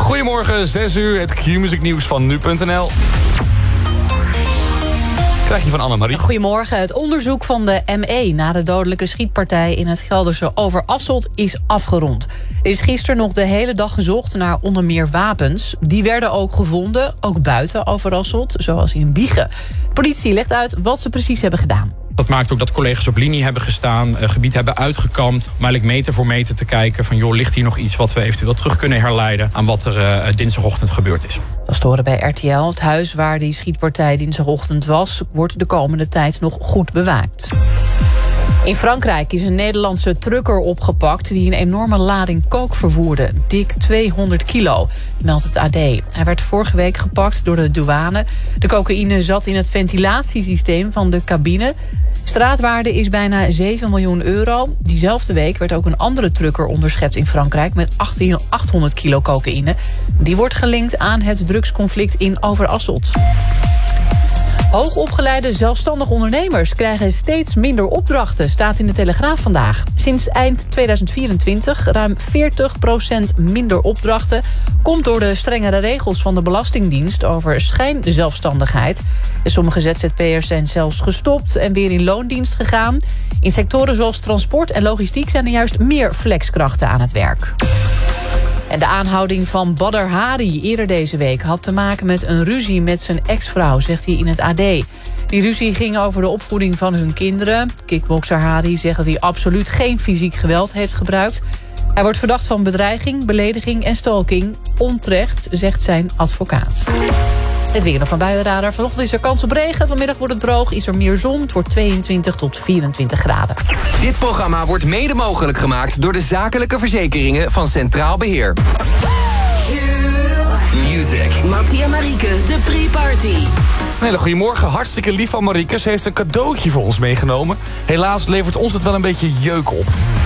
Goedemorgen, 6 uur, het Q-music nieuws van nu.nl. Krijg je van Annemarie. Goedemorgen. Het onderzoek van de ME na de dodelijke schietpartij in het Gelderse Overasselt is afgerond. Er is gisteren nog de hele dag gezocht naar onder meer wapens. Die werden ook gevonden, ook buiten Overasselt, zoals in Wijchen. De politie legt uit wat ze precies hebben gedaan. Dat maakt ook dat collega's op linie hebben gestaan, gebied hebben uitgekampt, om eigenlijk meter voor meter te kijken van joh, ligt hier nog iets wat we eventueel terug kunnen herleiden aan wat er dinsdagochtend gebeurd is. Dat is te horen bij RTL. Het huis waar die schietpartij dinsdagochtend was, wordt de komende tijd nog goed bewaakt. In Frankrijk is een Nederlandse trucker opgepakt die een enorme lading kook vervoerde. Dik 200 kilo, meldt het AD. Hij werd vorige week gepakt door de douane. De cocaïne zat in het ventilatiesysteem van de cabine. Straatwaarde is bijna 7 miljoen euro. Diezelfde week werd ook een andere trucker onderschept in Frankrijk met 800 kilo cocaïne. Die wordt gelinkt aan het drugsconflict in Overasselt. Hoogopgeleide zelfstandig ondernemers krijgen steeds minder opdrachten, staat in de Telegraaf vandaag. Sinds eind 2024 ruim 40% minder opdrachten komt door de strengere regels van de Belastingdienst over schijnzelfstandigheid. Sommige ZZP'ers zijn zelfs gestopt en weer in loondienst gegaan. In sectoren zoals transport en logistiek zijn er juist meer flexkrachten aan het werk. En de aanhouding van Badr Hari eerder deze week had te maken met een ruzie met zijn ex-vrouw, zegt hij in het AD. Die ruzie ging over de opvoeding van hun kinderen. Kickbokser Hari zegt dat hij absoluut geen fysiek geweld heeft gebruikt. Hij wordt verdacht van bedreiging, belediging en stalking. Onterecht, zegt zijn advocaat. Het weer nog van buienradar. Vanochtend is er kans op regen. Vanmiddag wordt het droog, is er meer zon. Het wordt 22 tot 24 graden. Dit programma wordt mede mogelijk gemaakt door de zakelijke verzekeringen van Centraal Beheer. Music. Mattie en Marieke, de pre-party. Een hele goedemorgen, hartstikke lief van Marieke. Ze heeft een cadeautje voor ons meegenomen. Helaas levert ons het wel een beetje jeuk op.